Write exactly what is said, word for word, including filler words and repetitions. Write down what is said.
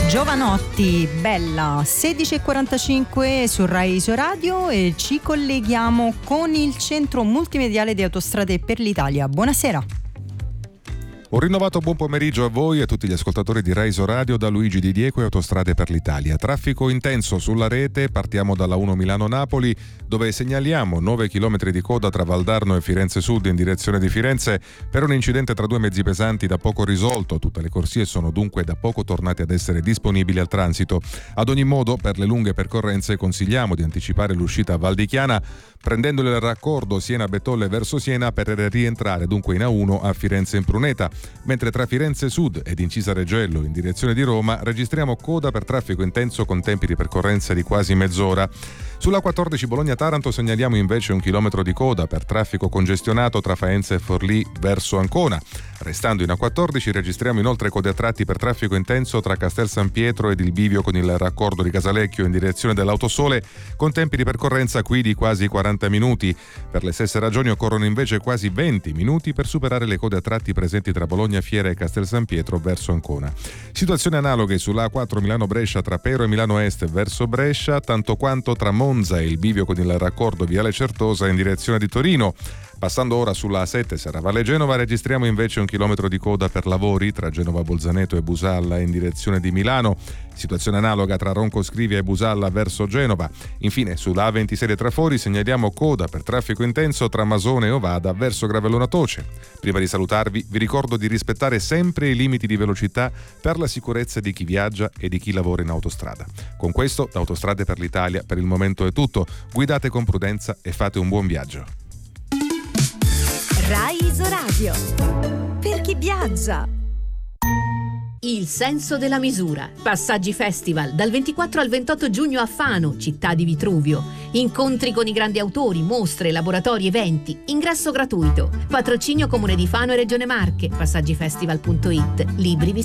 Giovanotti, bella, sedici e quarantacinque su Rai Isoradio e ci colleghiamo con il centro multimediale di Autostrade per l'Italia. Buonasera. Un rinnovato buon pomeriggio a voi e a tutti gli ascoltatori di Rai Isoradio da Luigi Di Diego e Autostrade per l'Italia. Traffico intenso sulla rete, partiamo dalla uno Milano-Napoli dove segnaliamo nove chilometri di coda tra Valdarno e Firenze Sud in direzione di Firenze per un incidente tra due mezzi pesanti da poco risolto. Tutte le corsie sono dunque da poco tornate ad essere disponibili al transito. Ad ogni modo, per le lunghe percorrenze consigliamo di anticipare l'uscita a Val di Chiana prendendo il raccordo Siena-Bettolle verso Siena per rientrare dunque in A uno a Firenze Impruneta, mentre tra Firenze Sud ed Incisa Reggello in direzione di Roma registriamo coda per traffico intenso con tempi di percorrenza di quasi mezz'ora. Sulla quattordici Bologna-Taranto segnaliamo invece un chilometro di coda per traffico congestionato tra Faenza e Forlì verso Ancona. Restando in A quattordici registriamo inoltre code a tratti per traffico intenso tra Castel San Pietro ed il bivio con il raccordo di Casalecchio in direzione dell'Autosole con tempi di percorrenza qui di quasi quaranta minuti. Per le stesse ragioni occorrono invece quasi venti minuti per superare le code a tratti presenti tra Bologna Fiera e Castel San Pietro verso Ancona. Situazioni analoghe sulla A quattro Milano-Brescia tra Pero e Milano Est verso Brescia, tanto quanto tra Monza e il bivio con il raccordo Viale Certosa in direzione di Torino. Passando ora sulla A sette Serravalle Genova registriamo invece un chilometro di coda per lavori tra Genova Bolzaneto e Busalla in direzione di Milano. Situazione analoga tra Ronco Scrivia e Busalla verso Genova. Infine sulla A ventisei Trafori segnaliamo coda per traffico intenso tra Masone e Ovada verso Gravellona Toce. Prima di salutarvi vi ricordo di rispettare sempre i limiti di velocità per la sicurezza di chi viaggia e di chi lavora in autostrada. Con questo da Autostrade per l'Italia per il momento è tutto. Guidate con prudenza e fate un buon viaggio. Rai Isoradio, per chi viaggia. Il senso della misura. Passaggi Festival dal ventiquattro al ventotto giugno a Fano, città di Vitruvio. Incontri con i grandi autori, mostre, laboratori, eventi. Ingresso gratuito. Patrocinio Comune di Fano e Regione Marche. Passaggi festival punto it. Libri